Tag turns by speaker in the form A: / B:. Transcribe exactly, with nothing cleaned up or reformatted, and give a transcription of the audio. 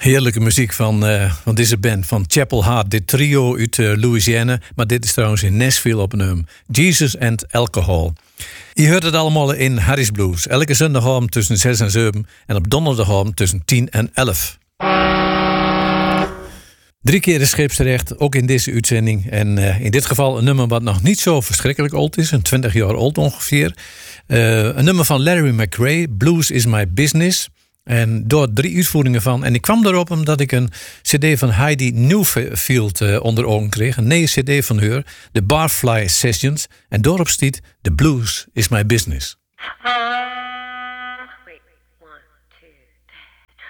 A: Heerlijke muziek van, uh, van deze band, van Chapel Hart. Dit trio uit uh, Louisiana. Maar dit is trouwens in Nashville op een um, Jesus and Alcohol. Je hoort het allemaal in Harry's Blues. Elke zondagavond tussen zes en zeven. En op donderdagavond tussen tien en elf. Drie keer de scheepsrecht, ook in deze uitzending. En uh, in dit geval een nummer wat nog niet zo verschrikkelijk oud is. Een twintig jaar oud ongeveer. Uh, een nummer van Larry McRae. Blues is my business. En door drie uitvoeringen van. En ik kwam erop omdat ik een cd van Heidi Newfield uh, onder ogen kreeg. Een nieuwe cd van haar. De Barfly Sessions. En daarop staat The Blues is my business.